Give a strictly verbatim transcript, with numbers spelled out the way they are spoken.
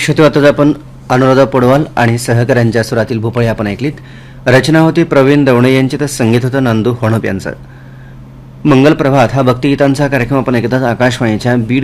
श्रोते, आता आपण अनुराधा पौडवाल आणि सहकाऱ्यांच्या सुरातील भोपळे आपण ऐकलीत. रचना होती प्रवीण दवणे यांची, तर संगीत होतं नांदू होणप यांचं. मंगल प्रभात हा भक्तिगीतांचा कार्यक्रम आपण ऐकतात आकाशवाणीच्या बीड